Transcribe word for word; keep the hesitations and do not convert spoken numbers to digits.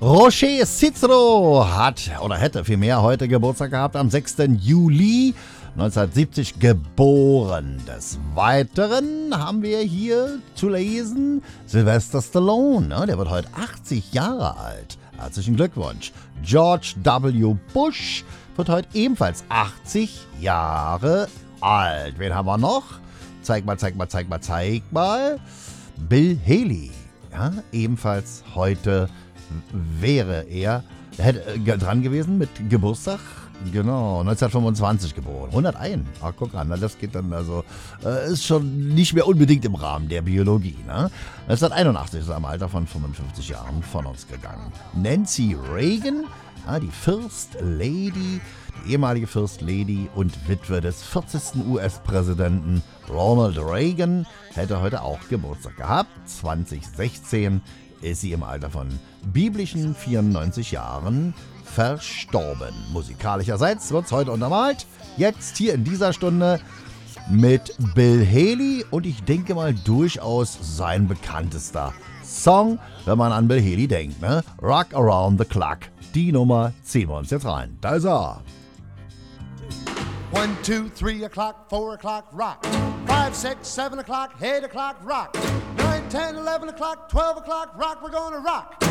Roger Cicero hat oder hätte vielmehr heute Geburtstag gehabt, am sechsten Juli neunzehnhundertsiebzig geboren. Des Weiteren haben wir hier zu lesen Sylvester Stallone, ne? Der wird heute achtzig Jahre alt. Herzlichen Glückwunsch. George W. Bush wird heute ebenfalls achtzig Jahre alt. Wen haben wir noch? Zeig mal, zeig mal, zeig mal, zeig mal. Bill Haley, ja, ebenfalls heute wäre er hätte, äh, dran gewesen mit Geburtstag. Genau, neunzehnhundertfünfundzwanzig geboren. hunderteins. Ach, guck an, das geht dann also, äh, ist schon nicht mehr unbedingt im Rahmen der Biologie, ne? neunzehnhunderteinundachtzig ist er im Alter von fünfundfünfzig Jahren von uns gegangen. Nancy Reagan, ja, die First Lady, die ehemalige First Lady und Witwe des vierzigsten U S-Präsidenten Ronald Reagan, hätte heute auch Geburtstag gehabt. zweitausendsechzehn ist sie im Alter von biblischen vierundneunzig Jahren verstorben. Musikalischerseits wird es heute untermalt. Jetzt hier in dieser Stunde mit Bill Haley und ich denke mal durchaus sein bekanntester Song, wenn man an Bill Haley denkt, ne? Rock Around the Clock. Die Nummer ziehen wir uns jetzt rein. Da ist er. One, two, three o'clock, four o'clock, rock. Five, six, seven o'clock, eight o'clock, rock. Nine, ten, eleven o'clock, twelve o'clock, rock. We're gonna rock